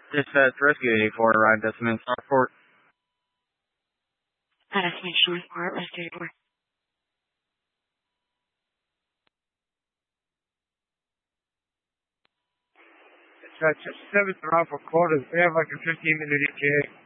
Dispatch Rescue 84 arrived at Cement Starport. Destination report, Rescue 84. Dispatch 7th and Alpha Quarters. We have like a 15-minute ETA.